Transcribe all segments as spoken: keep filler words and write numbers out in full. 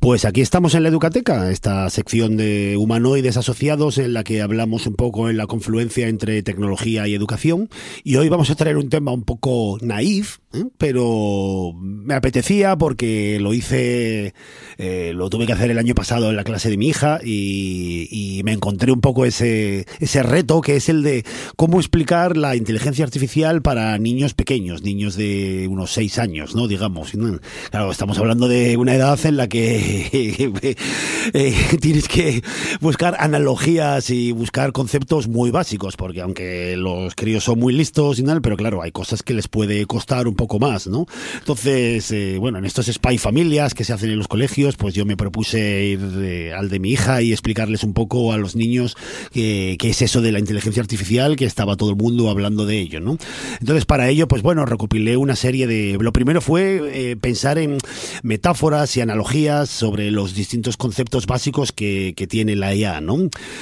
Pues aquí estamos en la Educateca, esta sección de humanoides asociados en la que hablamos un poco en la confluencia entre tecnología y educación, y hoy vamos a traer un tema un poco naif, ¿eh? Pero me apetecía porque lo hice, eh, lo tuve que hacer el año pasado en la clase de mi hija y, y me encontré un poco ese, ese reto que es el de cómo explicar la inteligencia artificial para niños pequeños, niños de unos seis años, ¿no? Digamos, ¿no? Claro, estamos hablando de una edad en la que eh, eh, tienes que buscar analogías y buscar conceptos muy básicos, porque aunque los críos son muy listos y tal, pero claro, hay cosas que les puede costar un poco más, ¿no? Entonces, eh, bueno, en estos Spy Familias que se hacen en los colegios, pues yo me propuse ir eh, al de mi hija y explicarles un poco a los niños qué eh, es eso de la inteligencia artificial, que estaba todo el mundo hablando de ello, ¿no? Entonces, para ello, pues bueno, recopilé una serie de... Lo primero fue eh, pensar en metáforas y analogías sobre los distintos conceptos básicos que, que tiene la I A, ¿no?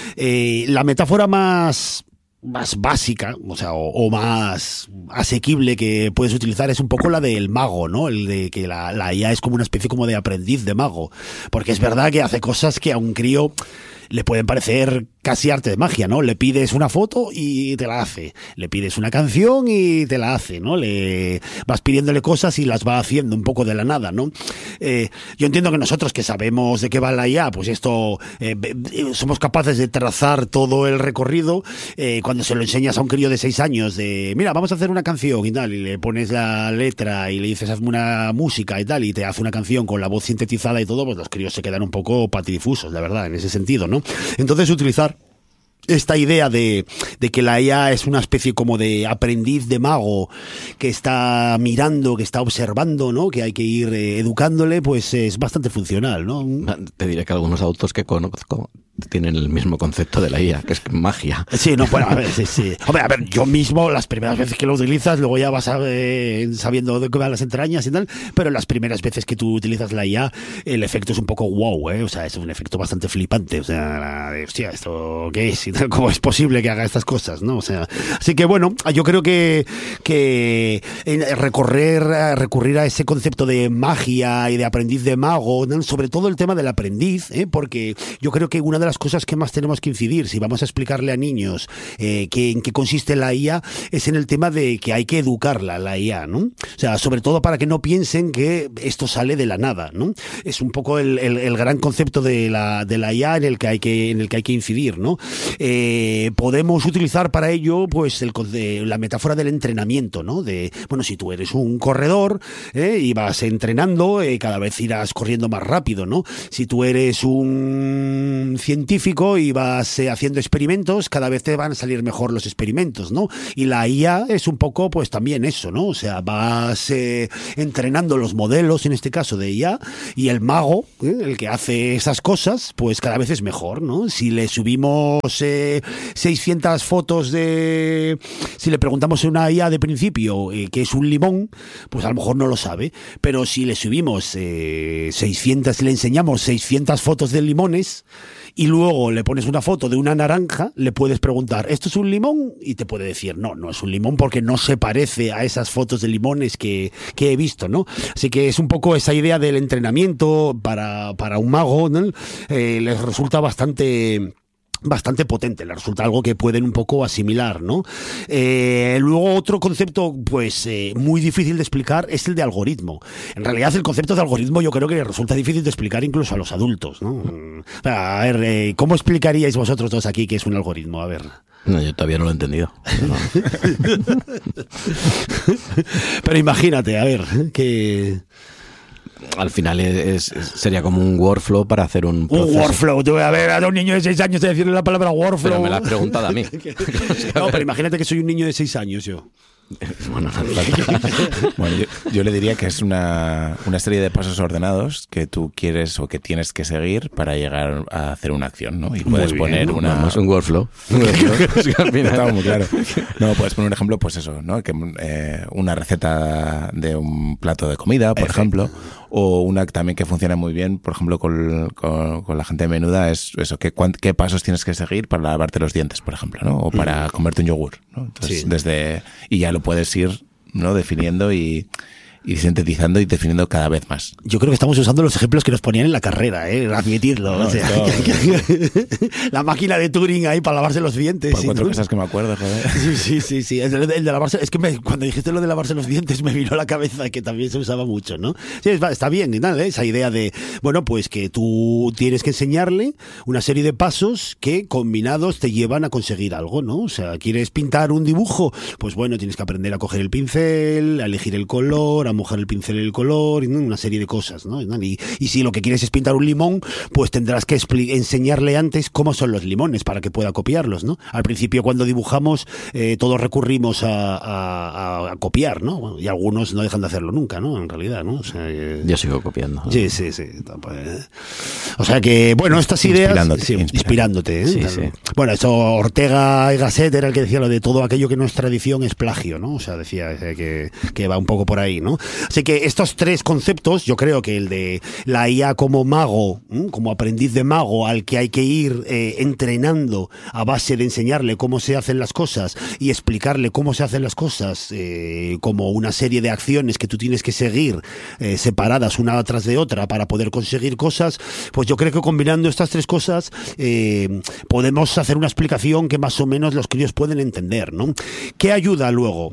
Eh, la metáfora más... más básica, o sea, o, o más asequible que puedes utilizar es un poco la del mago, ¿no? El de que la, la I A es como una especie como de aprendiz de mago, porque es verdad que hace cosas que a un crío le pueden parecer casi arte de magia, ¿no? Le pides una foto y te la hace, le pides una canción y te la hace, ¿no? Le vas pidiéndole cosas y las va haciendo un poco de la nada, ¿no? Eh, yo entiendo que nosotros que sabemos de qué va la I A, pues esto, eh, somos capaces de trazar todo el recorrido. Eh, cuando se lo enseñas a un crío de seis años de, mira, vamos a hacer una canción y tal, y le pones la letra y le dices hazme una música y tal, y te hace una canción con la voz sintetizada y todo, pues los críos se quedan un poco patidifusos, la verdad, en ese sentido, ¿no? Entonces utilizar esta idea de, de que la I A es una especie como de aprendiz de mago que está mirando, que está observando, ¿no? Que hay que ir eh, educándole, pues es bastante funcional, ¿no? Te diré que algunos autos que conozco tienen el mismo concepto de la I A, que es magia. Sí, no, bueno, a ver, sí, sí. Hombre, a ver, yo mismo, las primeras veces que lo utilizas, luego ya vas a, eh, sabiendo de qué van las entrañas y tal, pero las primeras veces que tú utilizas la I A, el efecto es un poco wow, ¿eh? O sea, es un efecto bastante flipante, o sea, la de, hostia, ¿esto qué es? Y tal, ¿cómo es posible que haga estas cosas, no? O sea, así que bueno, yo creo que, que recorrer, recurrir a ese concepto de magia y de aprendiz de mago, ¿no? Sobre todo el tema del aprendiz, ¿eh? Porque yo creo que una de las cosas que más tenemos que incidir si vamos a explicarle a niños eh, que, en qué consiste la I A es en el tema de que hay que educarla, la I A, ¿no? O sea, sobre todo para que no piensen que esto sale de la nada, ¿no? Es un poco el, el, el gran concepto de la, de la I A en el que hay que, en el que hay que incidir, ¿no? Eh, podemos utilizar para ello pues el, de, la metáfora del entrenamiento, ¿no? De, bueno, si tú eres un corredor eh, y vas entrenando, eh, cada vez irás corriendo más rápido, ¿no? Si tú eres un científico y vas eh, haciendo experimentos, cada vez te van a salir mejor los experimentos, ¿no? Y la I A es un poco, pues también eso, ¿no? O sea, vas eh, entrenando los modelos, en este caso de I A, y el mago, ¿eh? el que hace esas cosas, pues cada vez es mejor, ¿no? Si le subimos eh, seiscientas fotos de... Si le preguntamos a una I A de principio eh, qué es un limón, pues a lo mejor no lo sabe, pero si le subimos eh, seiscientas, le enseñamos seiscientas fotos de limones, y luego le pones una foto de una naranja, le puedes preguntar, ¿esto es un limón? Y te puede decir, no, no es un limón porque no se parece a esas fotos de limones que, que he visto, ¿no? Así que es un poco esa idea del entrenamiento para, para un mago, ¿no? Eh, les resulta bastante... bastante potente, le resulta algo que pueden un poco asimilar, ¿no? Eh, luego otro concepto pues eh, muy difícil de explicar es el de algoritmo. En realidad el concepto de algoritmo yo creo que resulta difícil de explicar incluso a los adultos, ¿no? A ver, eh, ¿cómo explicaríais vosotros dos aquí qué es un algoritmo? A ver. No, yo todavía no lo he entendido. No. Pero imagínate, a ver, que... Al final es, es, sería como un workflow para hacer un proceso. Un workflow. Tú, a ver, a un niño de seis años de decirle la palabra workflow. Pero me la has preguntado a mí. No, pero imagínate que soy un niño de seis años yo. Bueno, bueno yo, yo le diría que es una, una serie de pasos ordenados que tú quieres o que tienes que seguir para llegar a hacer una acción, ¿no? Y puedes muy poner bien, una... Vamos, un workflow. Estaba muy claro. No, puedes poner un ejemplo, pues eso, ¿no? Que eh, una receta de un plato de comida, por Perfecto. ejemplo, o una también que funciona muy bien, por ejemplo, con, con, con la gente de menuda, es eso, que qué pasos tienes que seguir para lavarte los dientes, por ejemplo, ¿no? O para comerte un yogur, ¿no? Entonces, sí. desde... Y ya lo puedes ir, ¿no? definiendo y... y sintetizando y definiendo cada vez más. Yo creo que estamos usando los ejemplos que nos ponían en la carrera, ¿eh? Admitidlo. No, o sea, esto... la máquina de Turing ahí para lavarse los dientes. Por cuatro ¿no? cosas que me acuerdo, joder. Sí, sí, sí. sí. El, de, el de lavarse, es que me, cuando dijiste lo de lavarse los dientes me vino a la cabeza que también se usaba mucho, ¿no? Sí, está bien y tal, ¿eh? Esa idea de, bueno, pues que tú tienes que enseñarle una serie de pasos que combinados te llevan a conseguir algo, ¿no? O sea, ¿quieres pintar un dibujo? Pues bueno, tienes que aprender a coger el pincel, a elegir el color, a mojar el pincel en el color, ¿no? Una serie de cosas, ¿no? Y, y si lo que quieres es pintar un limón, pues tendrás que enseñarle antes cómo son los limones para que pueda copiarlos, ¿no? Al principio cuando dibujamos eh, todos recurrimos a, a, a copiar, ¿no? Bueno, y algunos no dejan de hacerlo nunca, ¿no? En realidad, ¿no? O sea, eh... Yo sigo copiando. Sí, sí, sí. O sea que, bueno, estas ideas... Inspirándote. Sí, inspirándote, ¿eh? Sí, sí. Bueno, esto Ortega y Gasset era el que decía lo de todo aquello que no es tradición es plagio, ¿no? O sea, decía que, que va un poco por ahí, ¿no? Así que estos tres conceptos, yo creo que el de la I A como mago, ¿eh? Como aprendiz de mago al que hay que ir eh, entrenando a base de enseñarle cómo se hacen las cosas y explicarle cómo se hacen las cosas eh, como una serie de acciones que tú tienes que seguir eh, separadas una tras de otra para poder conseguir cosas, pues yo creo que combinando estas tres cosas eh, podemos hacer una explicación que más o menos los críos pueden entender, ¿no? ¿Qué ayuda luego?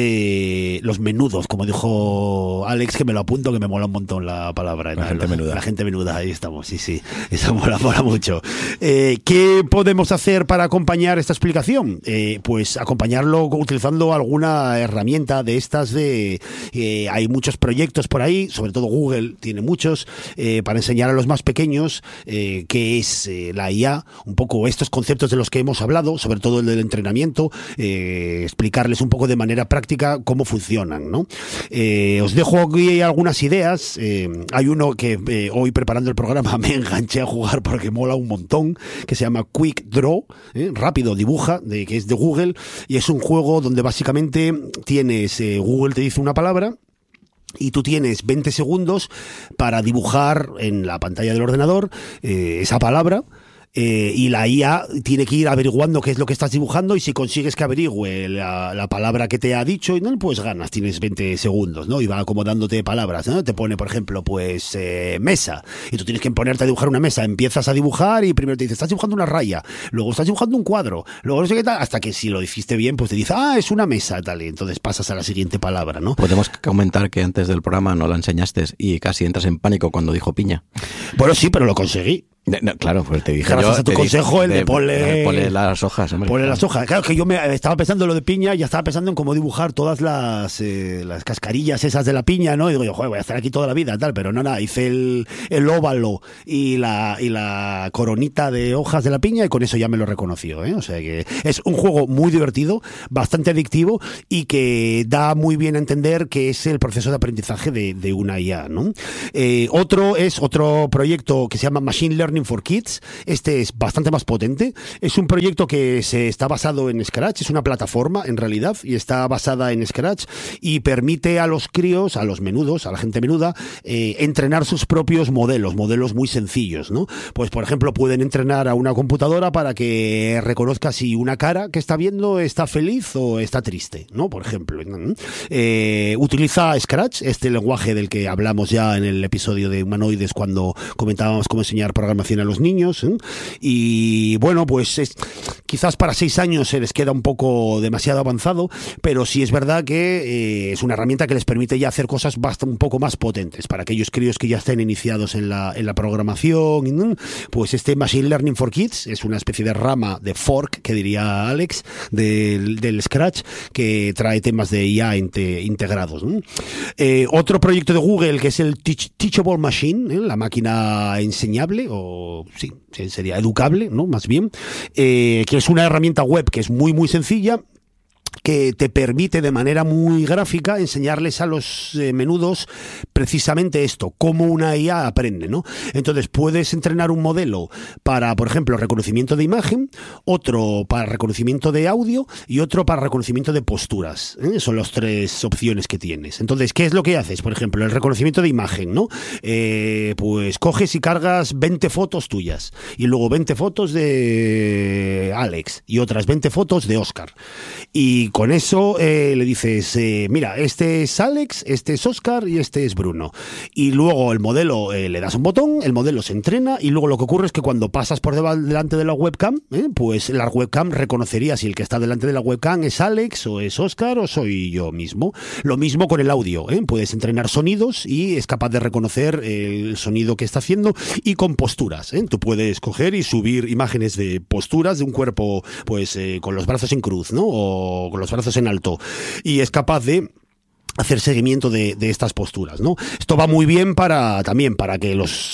Eh, los menudos, como dijo Alex, que me lo apunto, que me mola un montón la palabra. La gente la, menuda. La gente menuda, ahí estamos, sí, sí. Eso mola, mola mucho. Eh, ¿Qué podemos hacer para acompañar esta explicación? Eh, pues acompañarlo utilizando alguna herramienta de estas de... Eh, hay muchos proyectos por ahí, sobre todo Google tiene muchos, eh, para enseñar a los más pequeños eh, qué es eh, la I A, un poco estos conceptos de los que hemos hablado, sobre todo el del entrenamiento, eh, explicarles un poco de manera práctica cómo funcionan, ¿no? Eh, os dejo aquí algunas ideas. Eh, hay uno que eh, hoy preparando el programa me enganché a jugar porque mola un montón, que se llama Quick Draw, ¿eh? Rápido dibuja, de, que es de Google, y es un juego donde básicamente tienes, eh, Google te dice una palabra, y tú tienes veinte segundos para dibujar en la pantalla del ordenador eh, esa palabra. Eh, y la I A tiene que ir averiguando qué es lo que estás dibujando, y si consigues que averigüe la, la palabra que te ha dicho, y no, pues ganas, tienes veinte segundos, ¿no? Y va acomodándote palabras, ¿no? Te pone, por ejemplo, pues eh, mesa, y tú tienes que ponerte a dibujar una mesa, empiezas a dibujar y primero te dice, estás dibujando una raya, luego estás dibujando un cuadro, luego no sé qué tal, hasta que si lo hiciste bien, pues te dice, ah, es una mesa, tal, y entonces pasas a la siguiente palabra, ¿no? Podemos comentar que antes del programa no la enseñaste y casi entras en pánico cuando dijo piña. Bueno, sí, pero lo conseguí. No, claro, pues te dije gracias yo, a tu te consejo dije, el de, de ponle, ponle las hojas, hombre. Ponle las hojas. Claro que yo me estaba pensando en lo de piña, ya estaba pensando en cómo dibujar todas las eh, las cascarillas esas de la piña, ¿no? Y digo yo, joder, voy a estar aquí toda la vida, tal, pero no, nada, hice el, el óvalo y la y la coronita de hojas de la piña, y con eso ya me lo reconoció, ¿eh? O sea que es un juego muy divertido, bastante adictivo, y que da muy bien a entender que es el proceso de aprendizaje de, de una I A, ¿no? Eh, otro es otro proyecto que se llama Machine Learning for Kids. Este es bastante más potente. Es un proyecto que se está basado en Scratch, es una plataforma en realidad, y está basada en Scratch, y permite a los críos, a los menudos, a la gente menuda, eh, entrenar sus propios modelos, modelos muy sencillos, ¿no? Pues por ejemplo pueden entrenar a una computadora para que reconozca si una cara que está viendo está feliz o está triste, ¿no? Por ejemplo. Eh, utiliza Scratch, este lenguaje del que hablamos ya en el episodio de Humanoides cuando comentábamos cómo enseñar programación a los niños, ¿eh? Y bueno, pues es, quizás para seis años se les queda un poco demasiado avanzado, pero sí es verdad que eh, es una herramienta que les permite ya hacer cosas bastante un poco más potentes para aquellos críos que ya estén iniciados en la, en la programación. Pues este Machine Learning for Kids es una especie de rama de fork, que diría Alex, del, del Scratch, que trae temas de I A inte, integrados, ¿no? Eh, otro proyecto de Google que es el Teach, Teachable Machine, ¿eh? La máquina enseñable, o sí, sería educable, ¿no? Más bien, eh, que es una herramienta web que es muy muy sencilla, que te permite de manera muy gráfica enseñarles a los eh, menudos precisamente esto, cómo una I A aprende, ¿no? Entonces puedes entrenar un modelo para, por ejemplo, reconocimiento de imagen, otro para reconocimiento de audio y otro para reconocimiento de posturas, ¿eh? Son las tres opciones que tienes. Entonces, ¿qué es lo que haces? Por ejemplo, el reconocimiento de imagen, ¿no? Eh, pues coges y cargas veinte fotos tuyas y luego veinte fotos de Alex y otras veinte fotos de Óscar. Y con eso eh, le dices, eh, mira, este es Alex, este es Óscar y este es Bruno. Y luego el modelo, eh, le das un botón, el modelo se entrena y luego lo que ocurre es que cuando pasas por delante de la webcam, eh, pues la webcam reconocería si el que está delante de la webcam es Alex o es Óscar o soy yo mismo. Lo mismo con el audio, ¿eh? Puedes entrenar sonidos y es capaz de reconocer el sonido que está haciendo, y con posturas, ¿eh? Tú puedes coger y subir imágenes de posturas de un cuerpo, pues eh, con los brazos en cruz, ¿no? O con los brazos en alto, y es capaz de hacer seguimiento de, de estas posturas, ¿no? Esto va muy bien para también para que los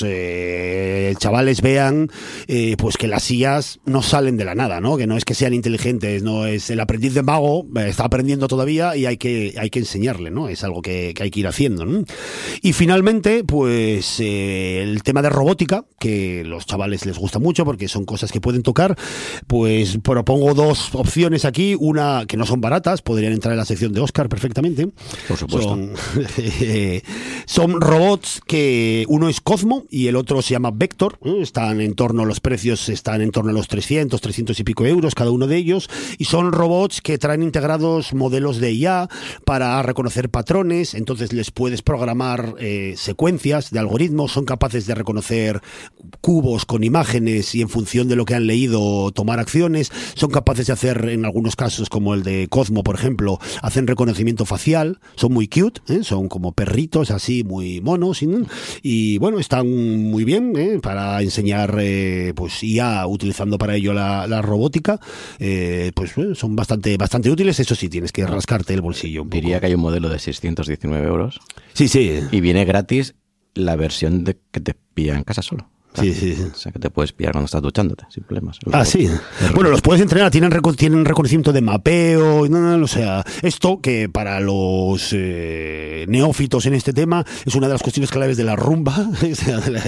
eh, chavales vean eh, pues que las I As no salen de la nada, ¿no? Que no es que sean inteligentes, no es el aprendiz de mago, está aprendiendo todavía y hay que hay que enseñarle, ¿no? Es algo que, que hay que ir haciendo, ¿no? Y finalmente, pues eh, el tema de robótica, que los chavales les gusta mucho porque son cosas que pueden tocar, pues propongo dos opciones aquí, una que no son baratas, podrían entrar en la sección de Óscar perfectamente. Por supuesto. Son, eh, son robots que uno es Cosmo y el otro se llama Vector, ¿eh? Están en torno, los precios están en torno a los trescientos, trescientos y pico euros cada uno de ellos, y son robots que traen integrados modelos de I A para reconocer patrones. Entonces les puedes programar eh, secuencias de algoritmos, son capaces de reconocer cubos con imágenes y en función de lo que han leído tomar acciones, son capaces de hacer, en algunos casos como el de Cosmo por ejemplo, hacen reconocimiento facial. Son muy cute, ¿eh? Son como perritos así, muy monos, y, y bueno, están muy bien, ¿eh? Para enseñar eh, pues I A utilizando para ello la, la robótica, eh, pues eh, son bastante bastante útiles. Eso sí, tienes que rascarte el bolsillo un poco. Diría que hay un modelo de seiscientos diecinueve euros. Sí, sí. Y viene gratis la versión de que te pilla en casa solo. Sí, sí, sí. O sea, que te puedes pillar cuando estás duchándote, sin problemas. Ah, sí. Bueno, los puedes entrenar, tienen, reco- tienen reconocimiento de mapeo, y no, no, o sea, esto que para los eh, neófitos en este tema es una de las cuestiones claves de la rumba. O sea, de la,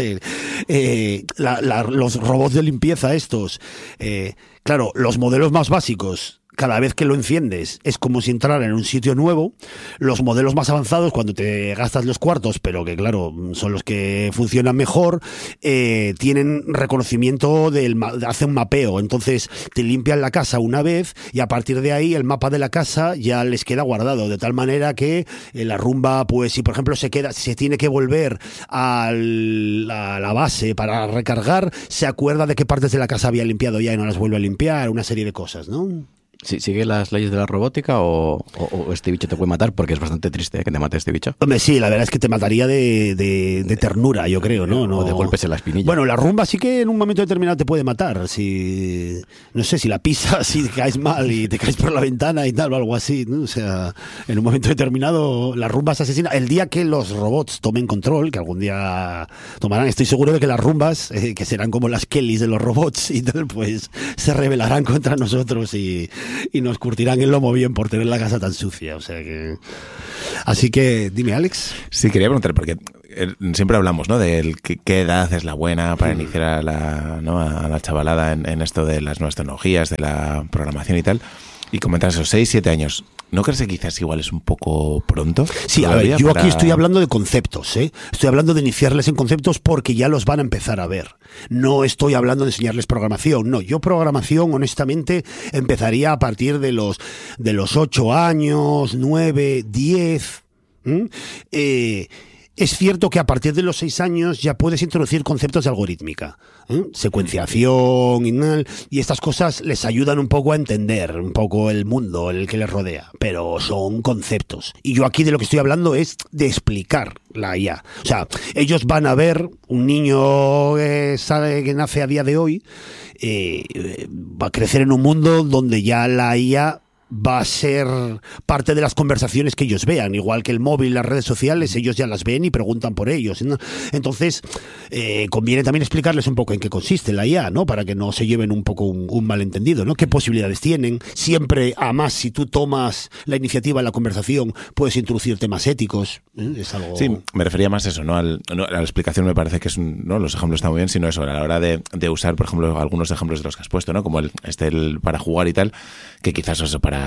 eh, la, la, los robots de limpieza estos, eh, claro, los modelos más básicos, cada vez que lo enciendes es como si entrara en un sitio nuevo. Los modelos más avanzados, cuando te gastas los cuartos, pero que claro, son los que funcionan mejor, eh, tienen reconocimiento del hacen un mapeo, entonces te limpian la casa una vez y a partir de ahí el mapa de la casa ya les queda guardado, de tal manera que eh, la rumba, pues si por ejemplo se queda, se tiene que volver al, a la base para recargar, se acuerda de qué partes de la casa había limpiado ya y no las vuelve a limpiar, una serie de cosas, ¿no? Sí, ¿sigue las leyes de la robótica o, o, o este bicho te puede matar? Porque es bastante triste, ¿eh? Que te mate este bicho. Hombre, sí, la verdad es que te mataría de, de, de ternura, yo creo, ¿no? no O de golpes en la espinilla. Bueno, la rumba sí que en un momento determinado te puede matar. Si, no sé, si la pisas, si te caes mal y te caes por la ventana y tal o algo así, ¿no? O sea, en un momento determinado la rumba se asesina. El día que los robots tomen control, que algún día tomarán, estoy seguro de que las rumbas, eh, que serán como las Kellys de los robots y tal, pues se rebelarán contra nosotros y y nos curtirán el lomo bien por tener la casa tan sucia, o sea que... Así que, dime, Alex. Sí, quería preguntar, porque siempre hablamos, ¿no?, de qué, qué edad es la buena para mm. iniciar a la, ¿no?, a la chavalada en, en esto de las nuevas tecnologías, de la programación y tal, y comentas esos seis, siete años. ¿No crees que quizás igual es un poco pronto? Sí, a ver, yo para... aquí estoy hablando de conceptos, ¿eh? Estoy hablando de iniciarles en conceptos porque ya los van a empezar a ver. No estoy hablando de enseñarles programación, no. Yo programación, honestamente, empezaría a partir de los de los ocho años, nueve, diez. ¿Mm? Eh... Es cierto que a partir de los seis años ya puedes introducir conceptos de algorítmica, ¿eh? Secuenciación y, y estas cosas les ayudan un poco a entender un poco el mundo, el que les rodea, pero son conceptos. Y yo aquí de lo que estoy hablando es de explicar la I A. O sea, ellos van a ver un niño que, sabe, que nace a día de hoy, eh, va a crecer en un mundo donde ya la I A va a ser parte de las conversaciones que ellos vean, igual que el móvil, las redes sociales, ellos ya las ven y preguntan por ellos, ¿no? Entonces, eh, conviene también explicarles un poco en qué consiste la I A, ¿no? Para que no se lleven un poco un, un malentendido, ¿no? ¿Qué posibilidades tienen? Siempre, además, si tú tomas la iniciativa en la conversación, puedes introducir temas éticos, ¿eh? Es algo... Sí, me refería más a eso, ¿no? Al, no a la explicación me parece que es un, ¿no? Los ejemplos están muy bien, sino eso, a la hora de, de usar, por ejemplo, algunos ejemplos de los que has puesto, ¿no? Como el, este, el para jugar y tal, que quizás eso para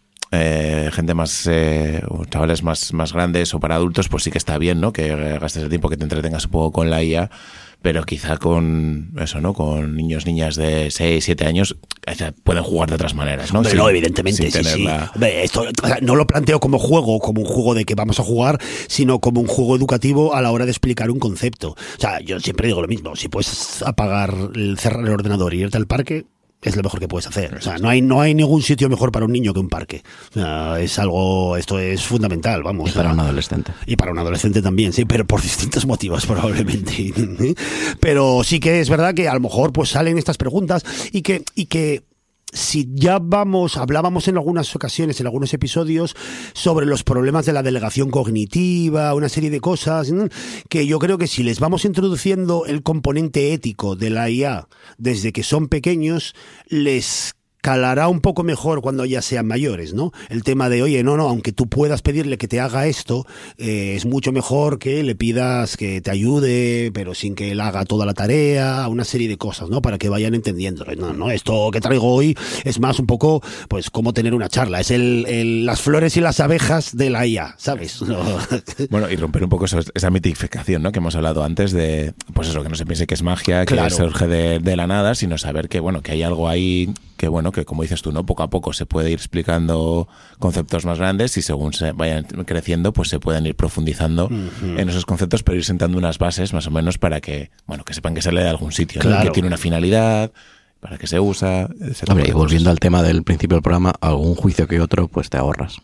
Eh, gente más, eh, o chavales más, más grandes o para adultos, pues sí que está bien, ¿no? Que gastes el tiempo, que te entretengas un poco con la I A, pero quizá con eso, ¿no? Con niños, niñas de seis, siete años, pueden jugar de otras maneras, ¿no? Hombre, sin, no, evidentemente, sí, sí. La... Esto, o sea, no lo planteo como juego, como un juego de que vamos a jugar, sino como un juego educativo a la hora de explicar un concepto. O sea, yo siempre digo lo mismo, si puedes apagar, el, cerrar el ordenador y irte al parque, es lo mejor que puedes hacer. O sea, no hay, no hay ningún sitio mejor para un niño que un parque. O sea, es algo, esto es fundamental, vamos. Y para o sea, un adolescente. Y para un adolescente también, sí, pero por distintos motivos probablemente. Pero sí que es verdad que a lo mejor pues salen estas preguntas y que, y que si ya vamos, hablábamos en algunas ocasiones, en algunos episodios, sobre los problemas de la delegación cognitiva, una serie de cosas, ¿no? Que yo creo que si les vamos introduciendo el componente ético de la I A desde que son pequeños, les calará un poco mejor cuando ya sean mayores, ¿no? El tema de, oye, no, no, aunque tú puedas pedirle que te haga esto, eh, es mucho mejor que le pidas que te ayude, pero sin que él haga toda la tarea, una serie de cosas, ¿no? Para que vayan entendiendo. No, no, esto que traigo hoy es más un poco, pues, cómo tener una charla. Es el, el las flores y las abejas de la I A, ¿sabes? No. Bueno, y romper un poco eso, esa mitificación, ¿no? Que hemos hablado antes de, pues eso, que no se piense que es magia, que Claro. surge de, de la nada, sino saber que, bueno, que hay algo ahí que, bueno, que como dices tú, ¿no? Poco a poco se puede ir explicando conceptos más grandes y según se vayan creciendo, pues se pueden ir profundizando uh-huh. en esos conceptos, pero ir sentando unas bases más o menos para que, bueno, que sepan que sale de algún sitio, ¿no? Claro. Que tiene una finalidad, para que se usa, etcétera. Hombre, y volviendo al tema del principio del programa, algún juicio que otro, pues te ahorras.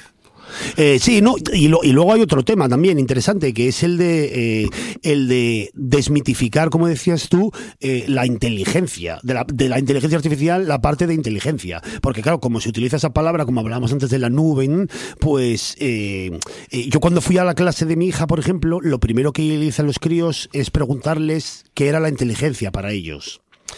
Eh, sí, no, y, lo, y luego hay otro tema también interesante, que es el de eh, el de desmitificar, como decías tú, eh, la inteligencia, de la, de la inteligencia artificial, la parte de inteligencia. Porque claro, como se utiliza esa palabra, como hablábamos antes de la nube, pues eh, eh, yo cuando fui a la clase de mi hija, por ejemplo, lo primero que hice a los críos es preguntarles qué era la inteligencia para ellos.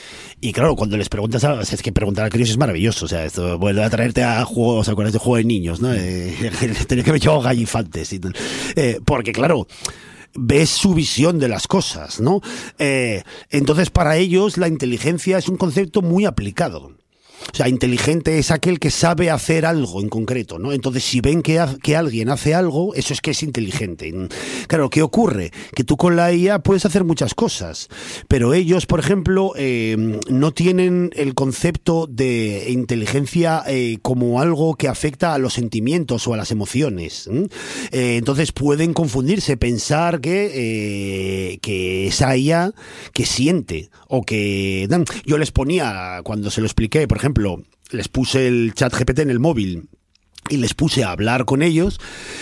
Y claro, cuando les preguntas, es que preguntar a críos es maravilloso. O sea, esto vuelve a traerte a juegos, ¿os acuerdas de juego de niños, no? Eh, tenía que haber llevado gallifantes. Y, eh, porque claro, ves su visión de las cosas, ¿no? Eh, entonces, para ellos, la inteligencia es un concepto muy aplicado. O sea, inteligente es aquel que sabe hacer algo en concreto, ¿no? Entonces, si ven que, ha, que alguien hace algo, eso es que es inteligente. Claro, ¿qué ocurre? Que tú con la I A puedes hacer muchas cosas, pero ellos, por ejemplo, eh, no tienen el concepto de inteligencia eh, como algo que afecta a los sentimientos o a las emociones. ¿eh? Eh, entonces, pueden confundirse, pensar que, eh, que esa I A que siente o que... Yo les ponía, cuando se lo expliqué, por ejemplo, les puse el chat G P T en el móvil y les puse a hablar con ellos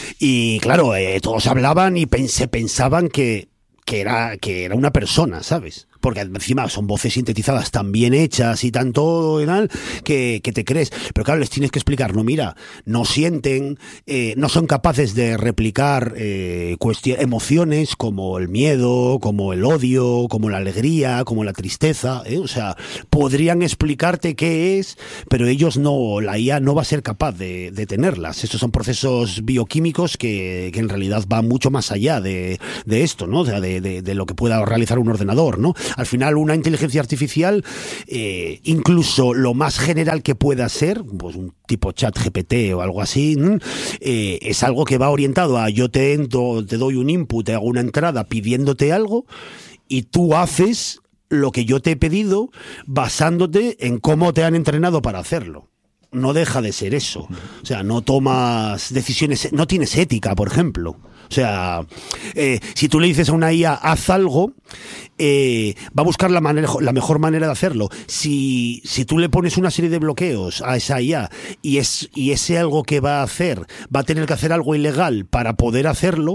y claro, eh, todos hablaban y pensé, pensaban que, que, era, que era una persona, ¿sabes? Porque encima son voces sintetizadas tan bien hechas y tan todo y tal, que, que te crees. Pero claro, les tienes que explicar, no, mira, no sienten, eh, no son capaces de replicar eh, cuestion- emociones como el miedo, como el odio, como la alegría, como la tristeza, ¿eh? O sea, podrían explicarte qué es, pero ellos no, la I A no va a ser capaz de, de tenerlas. Estos son procesos bioquímicos que, que en realidad van mucho más allá de, de esto, ¿no? O sea, de, de, de lo que pueda realizar un ordenador, ¿no? Al final, una inteligencia artificial, eh, incluso lo más general que pueda ser, pues un tipo chat G P T o algo así, eh, es algo que va orientado a yo te, entro, te doy un input, te hago una entrada pidiéndote algo y tú haces lo que yo te he pedido basándote en cómo te han entrenado para hacerlo. No deja de ser eso. O sea, no tomas decisiones, no tienes ética, por ejemplo. O sea, eh, si tú le dices a una I A, haz algo, eh, va a buscar la, manera, la mejor manera de hacerlo. Si, si tú le pones una serie de bloqueos a esa I A y, es, y ese algo que va a hacer, va a tener que hacer algo ilegal para poder hacerlo,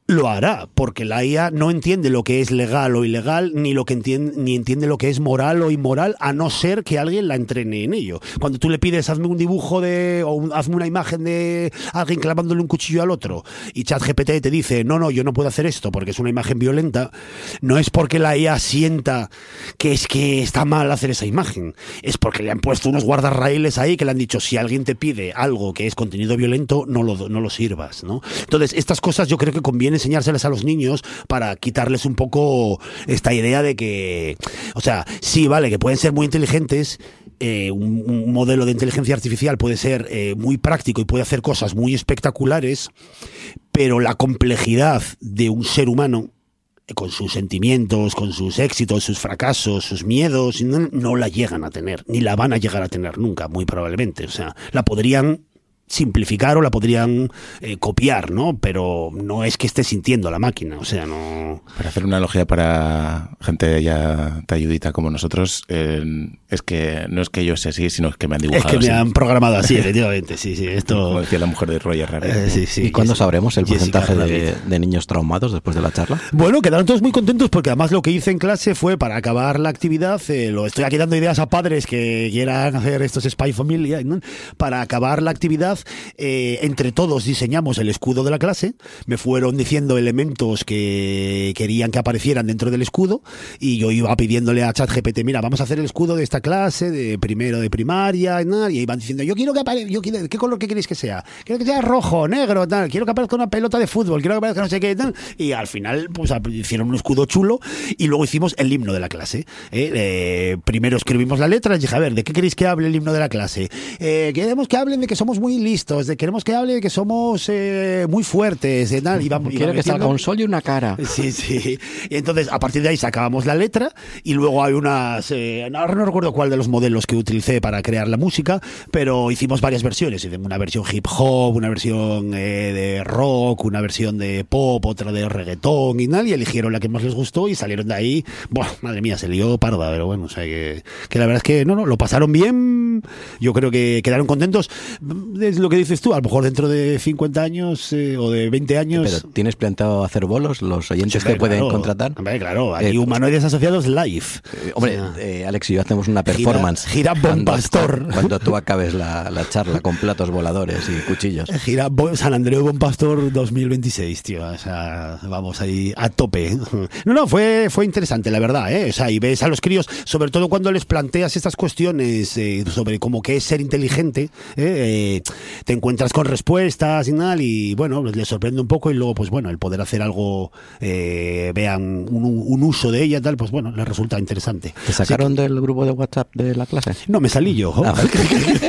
lo hará, porque la I A no entiende lo que es legal o ilegal, ni lo que entiende, ni entiende lo que es moral o inmoral, a no ser que alguien la entrene en ello. Cuando tú le pides, hazme un dibujo de, o un, hazme una imagen de alguien clavándole un cuchillo al otro, y ChatGPT te dice, no, no, yo no puedo hacer esto porque es una imagen violenta, no es porque la I A sienta que es que está mal hacer esa imagen, es porque le han puesto unos guardarraíles ahí que le han dicho, si alguien te pide algo que es contenido violento, no lo, no lo sirvas, ¿no? Entonces, estas cosas yo creo que conviene enseñárselas a los niños para quitarles un poco esta idea de que, o sea, sí, vale, que pueden ser muy inteligentes, eh, un, un modelo de inteligencia artificial puede ser eh, muy práctico y puede hacer cosas muy espectaculares, pero la complejidad de un ser humano, con sus sentimientos, con sus éxitos, sus fracasos, sus miedos, no, no la llegan a tener, ni la van a llegar a tener nunca, muy probablemente. O sea, la podrían simplificar o la podrían eh, copiar, ¿no? Pero no es que esté sintiendo la máquina, o sea, no... Para hacer una analogía para gente ya talludita como nosotros, eh, es que no es que yo sea así, sino que me han dibujado Es que me así. han programado así, efectivamente, sí, sí, esto... Como decía la mujer de Roger Rabbit. Eh, sí, sí, ¿Y cuándo Jessica, sabremos el Jessica porcentaje de, Rabbit. de niños traumados después de la charla? Bueno, quedaron todos muy contentos porque además lo que hice en clase fue para acabar la actividad, eh, lo estoy aquí dando ideas a padres que quieran hacer estos Spy Familia, ¿no? Para acabar la actividad, eh, entre todos diseñamos el escudo de la clase, me fueron diciendo elementos que querían que aparecieran dentro del escudo y yo iba pidiéndole a ChatGPT, mira, vamos a hacer el escudo de esta clase, de primero de primaria, ¿no? Y iban diciendo, yo quiero que aparezca, yo quiero, ¿qué color que queréis que sea? Quiero que sea rojo, negro, tal, quiero que aparezca una pelota de fútbol, quiero que aparezca no sé qué, tal, y al final pues hicieron un escudo chulo y luego hicimos el himno de la clase. ¿eh? Eh, primero escribimos la letra y dije, a ver, ¿de qué queréis que hable el himno de la clase? Eh, queremos que hablen de que somos muy listos, de queremos que hable de que somos eh, muy fuertes, y tal. Y vamos, Quiero que salga un sol y una cara. Sí, sí. Y entonces, a partir de ahí sacábamos la letra y luego hay unas... Eh, ahora no recuerdo cuál de los modelos que utilicé para crear la música, pero hicimos varias versiones. Una versión hip hop, una versión eh, de rock, una versión de pop, otra de reggaetón y tal, y eligieron la que más les gustó y salieron de ahí. Buah, madre mía, se lió parda, pero bueno, o sea que, que la verdad es que no, no, lo pasaron bien. Yo creo que quedaron contentos. Es lo que dices tú, a lo mejor dentro de cincuenta años eh, o de veinte años. Pero ¿tienes planteado hacer bolos? ¿Los oyentes Hombre, te pueden claro, contratar? Hombre, claro, aquí Eh, humanoides asociados live. Eh, hombre, O sea, eh, Alex y yo hacemos una performance. gira Bon cuando- Pastor. Cuando tú acabes la, la charla con platos voladores y cuchillos. Gira Bo- San Andreu Bon Pastor dos mil veintiséis, tío. O sea, vamos ahí a tope. No, no, fue, fue interesante, la verdad, ¿eh? O sea, y ves a los críos, sobre todo cuando les planteas estas cuestiones eh, sobre cómo qué es ser inteligente, ¿eh? Eh, te encuentras con respuestas y tal, y bueno, les sorprende un poco y luego, pues bueno, el poder hacer algo, eh, vean un, un uso de ella, tal, pues bueno, les resulta interesante. ¿Te sacaron del grupo de WhatsApp de la clase? No, me salí yo. Ah, vale.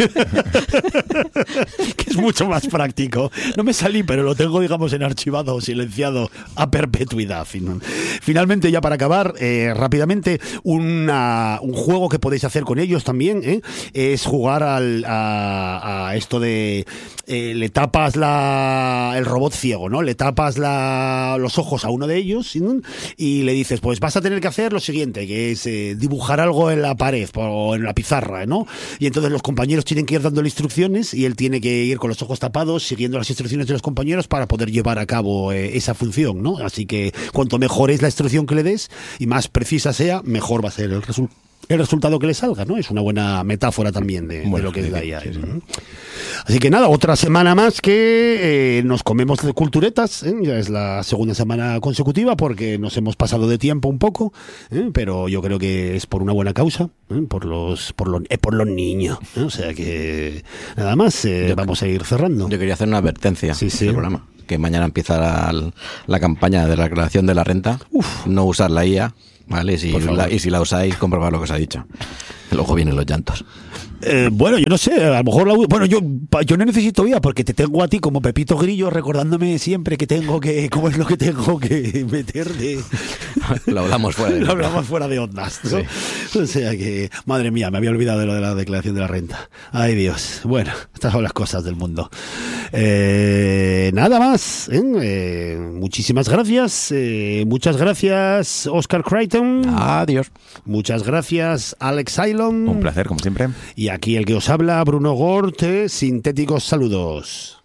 Que es mucho más práctico. No me salí, pero lo tengo, digamos, en archivado o silenciado a perpetuidad. Fin- Finalmente, ya para acabar, eh, rápidamente, una, un juego que podéis hacer con ellos también, ¿eh? Es jugar al, a, a esto de... eh, le tapas la, el robot ciego, ¿no? Le tapas la, los ojos a uno de ellos, ¿no? Y le dices, pues vas a tener que hacer lo siguiente, que es eh, dibujar algo en la pared o en la pizarra, ¿no? Y entonces los compañeros tienen que ir dándole instrucciones y él tiene que ir con los ojos tapados siguiendo las instrucciones de los compañeros para poder llevar a cabo eh, esa función, ¿no? Así que cuanto mejor es la instrucción que le des y más precisa sea, mejor va a ser el resultado. El resultado que le salga, ¿no? Es una buena metáfora también de, Bueno, de lo que sí, es la sí, I A. sí, sí. ¿no? Así que nada, otra semana más que eh, nos comemos de culturetas, ¿eh? Ya es la segunda semana consecutiva porque nos hemos pasado de tiempo un poco, ¿eh? Pero yo creo que es por una buena causa, ¿eh? por los por los, eh, por los niños, ¿eh? O sea que nada más, eh, Yo- vamos a ir cerrando. Yo quería hacer una advertencia Sí, sí. del programa. Que mañana empieza la, la campaña de la declaración de la renta. No usar la I A, ¿vale? Y si, Por favor. la, y si la usáis, comprobad lo que os ha dicho. Luego vienen los llantos. Eh, bueno, yo no sé, a lo mejor la, bueno, yo pa- yo no necesito I A porque te tengo a ti como Pepito Grillo recordándome siempre que tengo que, cómo es lo que tengo que meter de... Lo hablamos fuera de Lo hablamos fuera de ondas, ¿no? O sea que, madre mía, me había olvidado de lo de la declaración de la renta. Ay, Dios. Bueno, estas son las cosas del mundo. Eh, nada más. ¿eh? Eh, muchísimas gracias. Eh, muchas gracias, Oscar Crichton. Adiós. Muchas gracias, Alex Cylon. Un placer, como siempre. Y aquí el que os habla, Bruno Gort. eh, Sintéticos saludos.